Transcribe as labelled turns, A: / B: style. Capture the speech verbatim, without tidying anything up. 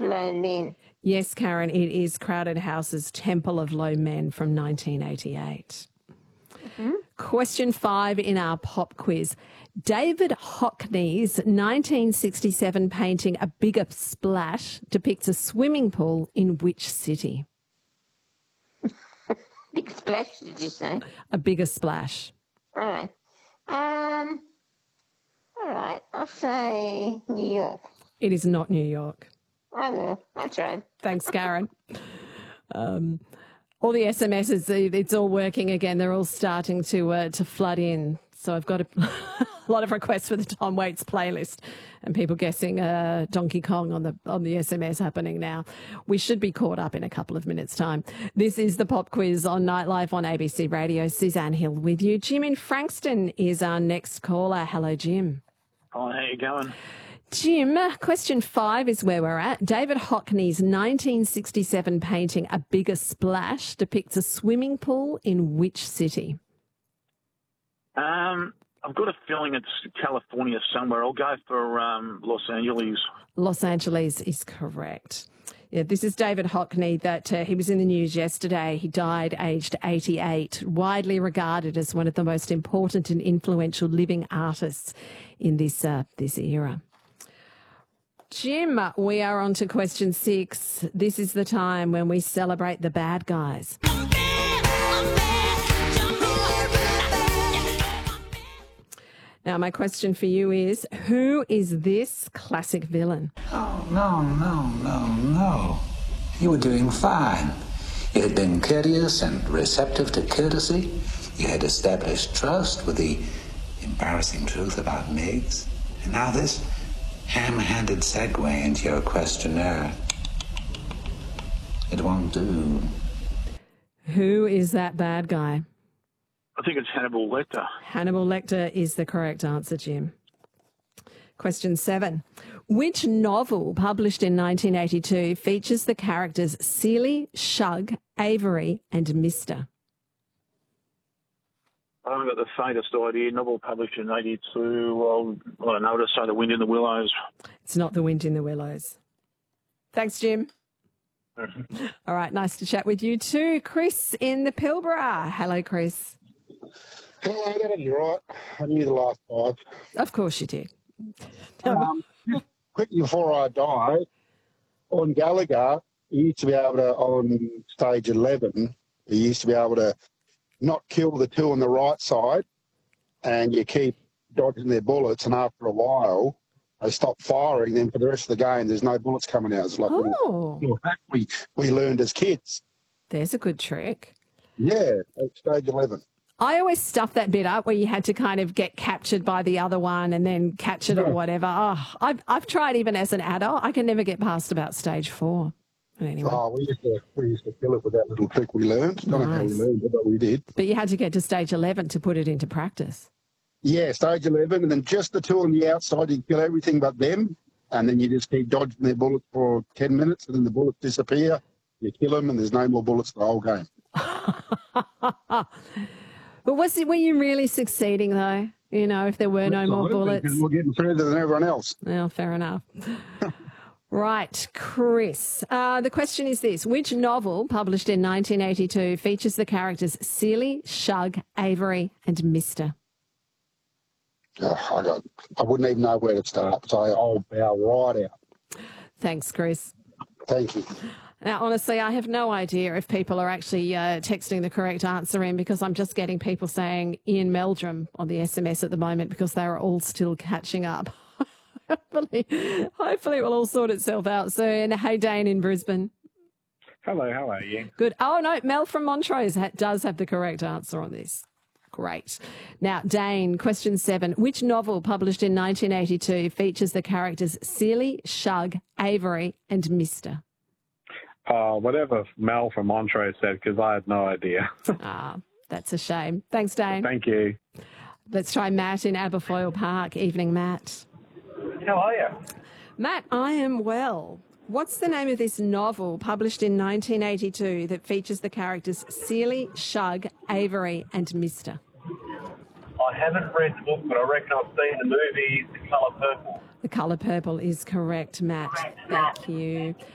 A: Low Men.
B: Yes, Karen, it is Crowded House's Temple of Low Men from nineteen eighty-eight. Mm-hmm. Question five in our pop quiz. David Hockney's nineteen sixty-seven painting A Bigger Splash depicts a swimming pool in which city?
A: Big splash, did you say?
B: A Bigger Splash.
A: All right. Um, all right, I'll say New York.
B: It is not New York.
A: I know, I tried.
B: Thanks, Karen. um, all the S M Ses, it's all working again. They're all starting to uh, to flood in. So I've got a, a lot of requests for the Tom Waits playlist and people guessing uh, Donkey Kong on the on the S M S happening now. We should be caught up in a couple of minutes' time. This is the Pop Quiz on Nightlife on A B C Radio. Suzanne Hill with you. Jim in Frankston is our next caller. Hello, Jim.
C: Hi, how you going?
B: Jim, question five is where we're at. David Hockney's nineteen sixty-seven painting A Bigger Splash depicts a swimming pool in which city?
C: Um, I've got a feeling it's California somewhere. I'll go for um, Los Angeles.
B: Los Angeles is correct. Yeah, this is David Hockney that uh, he was in the news yesterday. He died aged eighty-eight, widely regarded as one of the most important and influential living artists in this uh, this era. Jim, we are on to question six. This is the time when we celebrate the bad guys. Now, my question for you is, who is this classic villain?
D: Oh, no, no, no, no. You were doing fine. You had been courteous and receptive to courtesy. You had established trust with the embarrassing truth about Miggs. And now this ham-handed segue into your questionnaire. It won't do.
B: Who is that bad guy?
C: I think it's Hannibal Lecter.
B: Hannibal Lecter is the correct answer, Jim. Question seven. Which novel published in nineteen eighty-two features the characters Seeley, Shug, Avery and Mister?
C: I haven't got the faintest idea. Novel published in eighty-two. Well, I don't know. I'll just say The Wind in the Willows.
B: It's not The Wind in the Willows. Thanks, Jim. All right, nice to chat with you too. Chris in the Pilbara. Hello, Chris.
E: Hello, that is right. I knew the last five.
B: Of course you did.
E: Um, just quickly before I die, on Gallagher, you used to be able to, on stage eleven, you used to be able to not kill the two on the right side, and you keep dodging their bullets, and after a while, they stop firing. Then for the rest of the game, there's no bullets coming out. It's like
B: oh.
E: little hack we, we learned as kids.
B: There's a good trick.
E: Yeah, at stage eleven.
B: I always stuffed that bit up where you had to kind of get captured by the other one and then catch it yeah. or whatever. Oh, I've I've tried even as an adult. I can never get past about stage four. But anyway.
E: Oh, we used to we used to fill it with that little trick we learned. Don't know how we learned it, but we did.
B: But you had to get to stage eleven to put it into practice.
E: Yeah, stage eleven, and then just the two on the outside, you kill everything but them, and then you just keep dodging their bullets for ten minutes, and then the bullets disappear. You kill them, and there's no more bullets the whole game.
B: But was it, were you really succeeding, though? You know, if there were no more bullets?
E: We're getting further than everyone else.
B: Well, fair enough. Right, Chris. Uh, the question is this. Which novel, published in nineteen eighty-two, features the characters Seeley, Shug, Avery and Mister?
E: Oh, I, got, I wouldn't even know where to start, so I'll bow right out.
B: Thanks, Chris.
E: Thank you.
B: Now, honestly, I have no idea if people are actually uh, texting the correct answer in, because I'm just getting people saying Ian Meldrum on the S M S at the moment because they're all still catching up. hopefully, hopefully it will all sort itself out soon. Hey, Dane in Brisbane.
F: Hello, how are you?
B: Good. Oh, no, Mel from Montrose ha- does have the correct answer on this. Great. Now, Dane, question seven. Which novel published in nineteen eighty-two features the characters Seeley, Shug, Avery and Mister?
F: Uh, whatever Mel from Montrose said, because I had no idea.
B: Ah, that's a shame. Thanks, Dane.
F: Thank you.
B: Let's try Matt in Aberfoyle Park. Evening, Matt.
G: How are you?
B: Matt, I am well. What's the name of this novel published in nineteen eighty-two that features the characters Seeley, Shug, Avery and Mister?
G: I haven't read the book, but I reckon I've seen the movie The Colour Purple.
B: The Colour Purple is correct, Matt. Thank you.